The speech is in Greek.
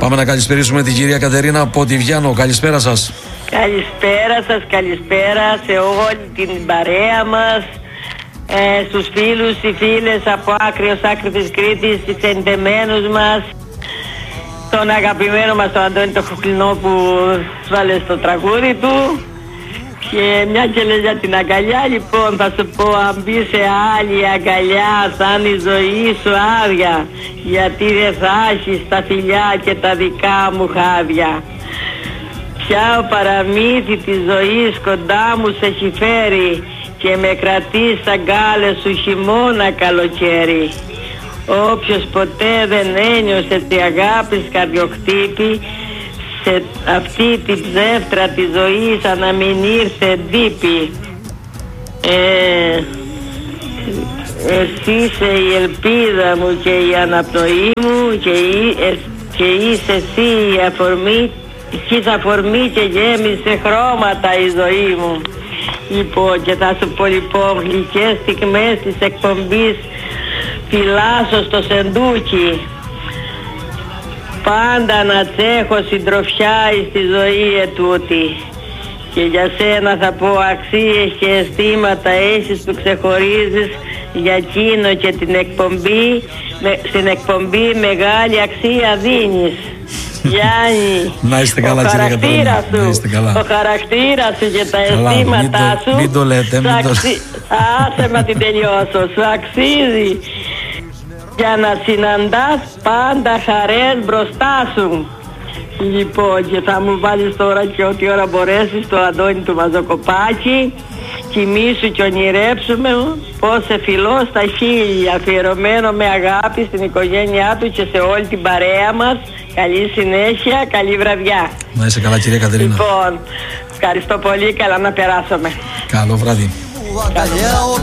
Πάμε να καλησπερίσουμε την κυρία Κατερίνα από τη Βιάνο. Καλησπέρα σας. Καλησπέρα σας, καλησπέρα σε όλη την παρέα μας, στους φίλους, οι φίλες από άκρη ως άκρη της Κρήτης, τους εντεμένους μας, τον αγαπημένο μας τον Αντώνη το Χουκλινό που βάλε στο τραγούδι του. Και μια και λες για την αγκαλιά, λοιπόν θα σου πω, αν μπει σε άλλη αγκαλιά σαν η ζωή σου άδεια, γιατί δεν θα έχεις τα φιλιά και τα δικά μου χάδια. Πια ο παραμύθι της ζωής κοντά μου σε έχει φέρει και με κρατείς σαν γκάλες σου χειμώνα καλοκαίρι. Όποιος ποτέ δεν ένιωσε τη αγάπη καρδιοχτύπη, σε αυτή την ψεύτρα της ζωής σαν να μην ήρθε ντύπη. Εσύ είσαι η ελπίδα μου και η αναπνοή μου και είσαι εσύ η αφορμή, έχεις αφορμή και γέμισε χρώματα η ζωή μου. Λοιπόν, και θα σου πω λοιπόν, γλυκές στιγμές της εκπομπής φυλάσσω στο σεντούκι. Πάντα να τσέχω συντροφιά στη ζωή ετούτη. Και για σένα θα πω αξίες και αισθήματα έχεις που ξεχωρίζεις για εκείνο και την εκπομπή, στην εκπομπή μεγάλη αξία δίνεις. Γιάννη, να είστε καλά, ο χαρακτήρας σου, ο χαρακτήρας σου και τα αισθήματά σου, μην το λέτε, άσε να την τελειώσω, σου αξίζει για να συναντάς πάντα χαρές μπροστά σου. Λοιπόν, και θα μου βάλεις τώρα και ό,τι ώρα μπορέσεις το Αντώνη του Μαζοκοπάκη. Κοιμήσου και ονειρέψουμε πως σε φιλώ στα χείλια, αφιερωμένο με αγάπη στην οικογένειά του και σε όλη την παρέα μας. Καλή συνέχεια, καλή βραδιά. Να είσαι καλά, κυρία Κατερίνα. Λοιπόν, ευχαριστώ πολύ, καλά να περάσουμε. Καλό βράδυ.